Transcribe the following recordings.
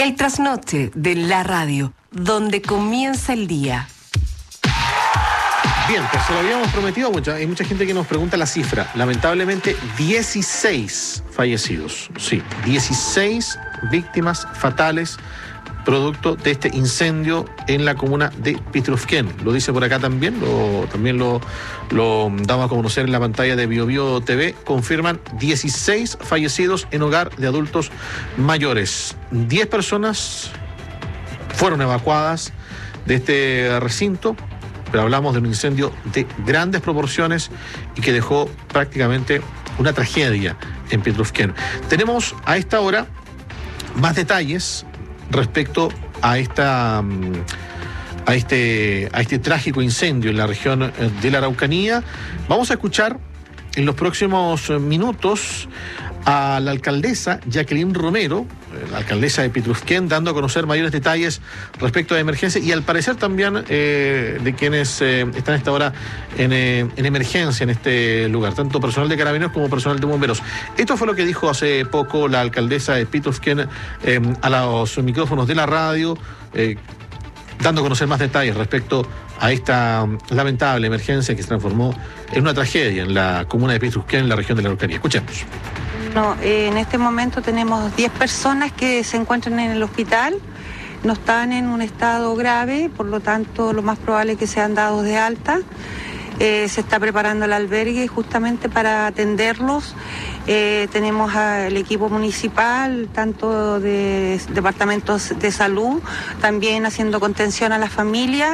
El trasnoche de la radio, donde comienza el día. Bien, pues se lo habíamos prometido, hay mucha gente que nos pregunta la cifra. Lamentablemente, 16 fallecidos. Sí, 16 víctimas fatales producto de este incendio en la comuna de Pitrufquén. Lo dice por acá también, lo damos a conocer en la pantalla de BioBio TV. Confirman 16 fallecidos en hogar de adultos mayores. 10 personas fueron evacuadas de este recinto, pero hablamos de un incendio de grandes proporciones y que dejó prácticamente una tragedia en Pitrufquén. Tenemos a esta hora más detalles respecto a este trágico incendio en la región de la Araucanía. Vamos a escuchar en los próximos minutos a la alcaldesa Jacqueline Romero, la alcaldesa de Pitrufquén, dando a conocer mayores detalles respecto a la emergencia y al parecer también de quienes están a esta hora en emergencia en este lugar, tanto personal de carabineros como personal de bomberos. Esto fue lo que dijo hace poco la alcaldesa de Pitrufquén a los micrófonos de la radio, dando a conocer más detalles respecto a esta lamentable emergencia que se transformó en una tragedia en la comuna de Pitrufquén, en la región de la Araucanía. Escuchemos. No, en este momento tenemos 10 personas que se encuentran en el hospital, no están en un estado grave, por lo tanto lo más probable es que sean dados de alta. Se está preparando el albergue justamente para atenderlos. Tenemos al equipo municipal, tanto de departamentos de salud, también haciendo contención a las familias.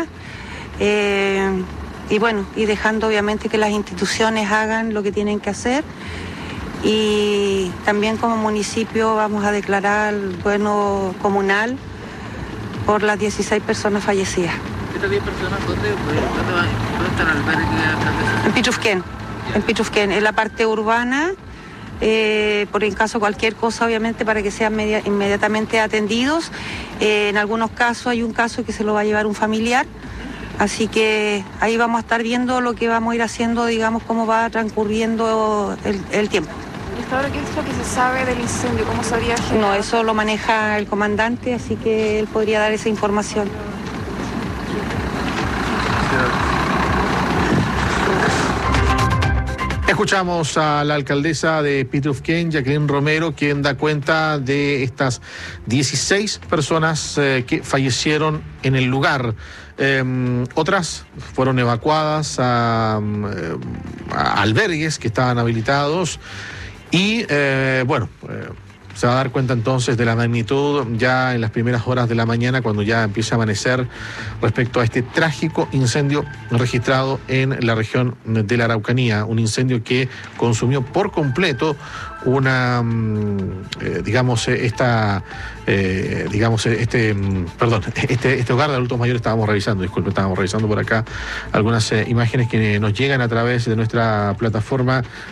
Y dejando obviamente que las instituciones hagan lo que tienen que hacer. Y también como municipio vamos a declarar duelo comunal por las 16 personas fallecidas. ¿Estas 10 personas dónde están el albergue? En Pitrufquén, en la parte urbana, por en caso cualquier cosa, obviamente, para que sean inmediatamente atendidos. En algunos casos hay un caso que se lo va a llevar un familiar, así que ahí vamos a estar viendo lo que vamos a ir haciendo, digamos, cómo va transcurriendo el tiempo. ¿Y hasta ahora qué es lo que se sabe del incendio? ¿Cómo se habría generado? No, eso lo maneja el comandante, así que él podría dar esa información. Escuchamos a la alcaldesa de Pitrufquén, Jacqueline Romero, quien da cuenta de estas 16 personas que fallecieron en el lugar. Otras fueron evacuadas a albergues que estaban habilitados y se va a dar cuenta entonces de la magnitud ya en las primeras horas de la mañana, cuando ya empieza a amanecer, respecto a este trágico incendio registrado en la región de la Araucanía, un incendio que consumió por completo este hogar de adultos mayores. Estábamos revisando por acá algunas imágenes que nos llegan a través de nuestra plataforma